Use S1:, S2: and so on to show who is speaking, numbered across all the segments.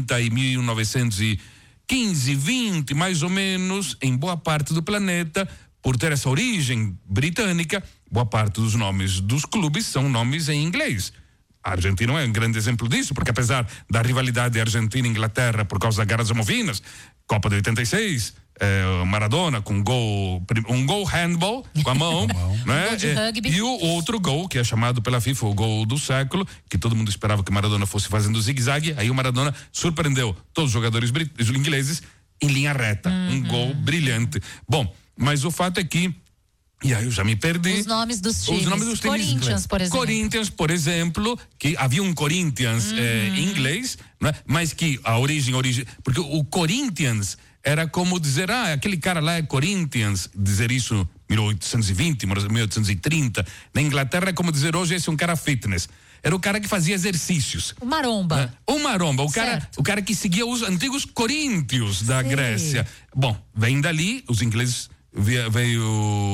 S1: 1930 e 1915, 20, mais ou menos, em boa parte do planeta, por ter essa origem britânica, boa parte dos nomes dos clubes são nomes em inglês. A Argentina é um grande exemplo disso, porque apesar da rivalidade Argentina-Inglaterra por causa das Guerras Malvinas, Copa de 86, Maradona com um gol handball com a mão, né? E o outro gol que é chamado pela FIFA o gol do século, que todo mundo esperava que o Maradona fosse fazendo zigue-zague, aí o Maradona surpreendeu todos os jogadores ingleses em linha reta, um gol brilhante. Bom, mas o fato é que, e aí eu já me perdi.
S2: Os nomes dos times.
S1: Corinthians, por exemplo. Corinthians, por exemplo, que havia um Corinthians em inglês, né? Mas que a origem, porque o Corinthians era como dizer, aquele cara lá é Corinthians, dizer isso 1820, 1830. Na Inglaterra é como dizer hoje esse é um cara fitness. Era o cara que fazia exercícios.
S2: O maromba.
S1: Né? O maromba, o cara que seguia os antigos coríntios da Grécia. Bom, vem dali, os ingleses veio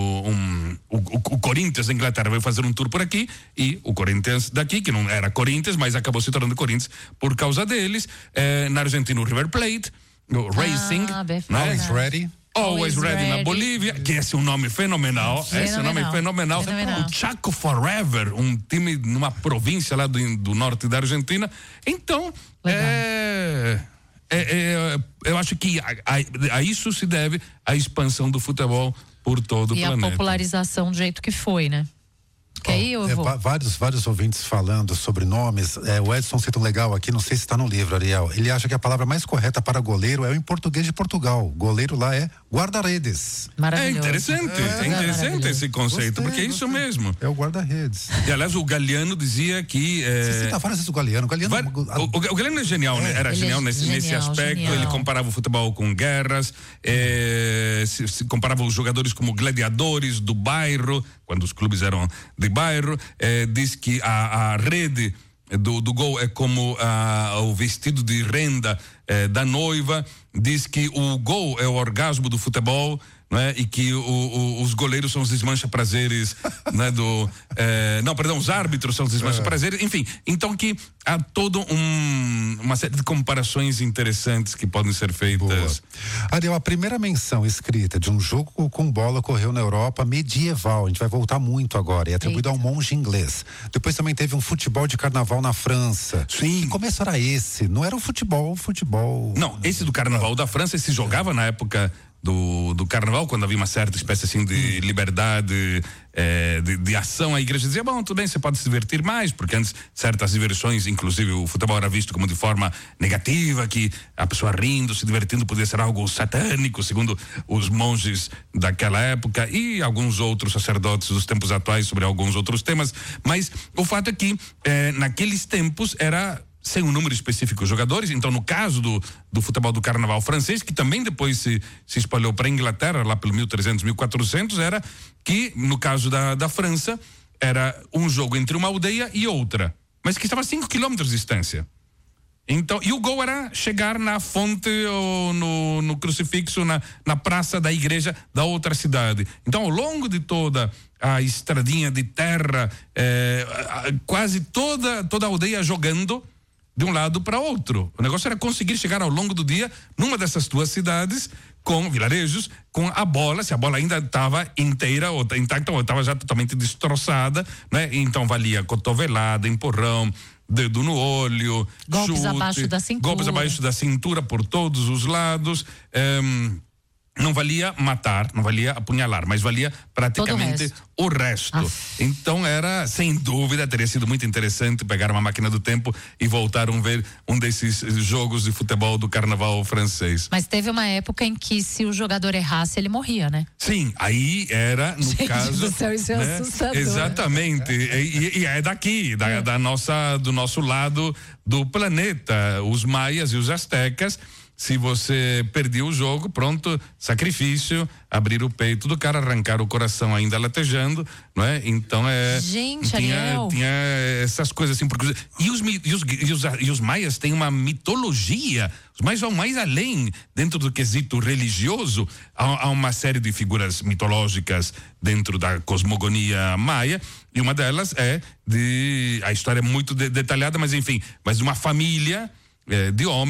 S1: o Corinthians da Inglaterra veio fazer um tour por aqui e o Corinthians daqui, que não era Corinthians, mas acabou se tornando Corinthians por causa deles. Na Argentina o River Plate, o Racing,
S3: né?
S1: Always Ready na Bolívia, que esse é um nome fenomenal. Esse é um nome fenomenal. O Chaco Forever, um time numa província lá do norte da Argentina. Então, eu acho que a isso se deve a expansão do futebol por todo o planeta.
S2: E a popularização do jeito que foi, né? Que aí eu vou.
S3: Vários ouvintes falando sobre nomes. O Edson cita um legal aqui, não sei se está no livro, Ariel. Ele acha que a palavra mais correta para goleiro é o em português de Portugal. Goleiro lá é guarda-redes.
S2: Maravilhoso.
S1: É interessante esse conceito, porque é isso mesmo.
S3: É o guarda-redes.
S1: E aliás, o Galeano dizia que.
S3: Você cita várias vezes o Galeano.
S1: O Galeano é genial, né? Era genial nesse aspecto. Genial. Ele comparava o futebol com guerras, se comparava os jogadores como gladiadores do bairro, quando os clubes eram de bairro. Diz que a rede do gol é como o vestido de renda da noiva. Diz que o gol é o orgasmo do futebol, né? E que os goleiros são os desmancha-prazeres, né? Os árbitros são os desmancha-prazeres, enfim. Então que há toda uma série de comparações interessantes que podem ser feitas.
S3: Ariel, a primeira menção escrita de um jogo com bola ocorreu na Europa medieval, a gente vai voltar muito agora, é atribuído a um monge inglês. Depois também teve um futebol de carnaval na França.
S1: Sim.
S3: Que começo era esse? Não era o futebol.
S1: Não, esse do carnaval da França se jogava na época do carnaval, quando havia uma certa espécie assim de liberdade de ação. A igreja dizia, bom, tudo bem, você pode se divertir mais, porque antes certas diversões, inclusive o futebol era visto como de forma negativa, que a pessoa rindo, se divertindo podia ser algo satânico, segundo os monges daquela época e alguns outros sacerdotes dos tempos atuais sobre alguns outros temas, mas o fato é que naqueles tempos era sem um número específico de jogadores. Então, no caso do futebol do carnaval francês, que também depois se espalhou para a Inglaterra, lá pelo 1300, 1400, era que, no caso da França, era um jogo entre uma aldeia e outra, mas que estava a 5 quilômetros de distância. Então, e o gol era chegar na fonte ou no crucifixo, na praça da igreja da outra cidade. Então, ao longo de toda a estradinha de terra, quase toda a aldeia jogando de um lado para outro. O negócio era conseguir chegar ao longo do dia numa dessas duas cidades com vilarejos, com a bola, se a bola ainda estava inteira ou intacta ou estava já totalmente destroçada, né? Então valia cotovelada, empurrão, dedo no olho,
S2: golpes
S1: chute,
S2: golpes abaixo da cintura
S1: por todos os lados. Não valia matar, não valia apunhalar, mas valia praticamente o resto. Então sem dúvida, teria sido muito interessante pegar uma máquina do tempo e voltar a ver um desses jogos de futebol do carnaval francês.
S2: Mas teve uma época em que se o jogador errasse, ele morria, né?
S1: Sim, aí era, no caso...
S2: Do céu, isso é assustador.
S1: Exatamente. E é daqui, do nosso lado do planeta. Os maias e os astecas, se você perdia o jogo, pronto, sacrifício, abrir o peito do cara, arrancar o coração ainda latejando, não é? Então
S2: Gente,
S1: tinha essas coisas assim, porque e os maias têm uma mitologia. Os maias vão mais além dentro do quesito religioso. Há uma série de figuras mitológicas dentro da cosmogonia maia, e uma delas a história é muito detalhada, mas enfim, de uma família de homens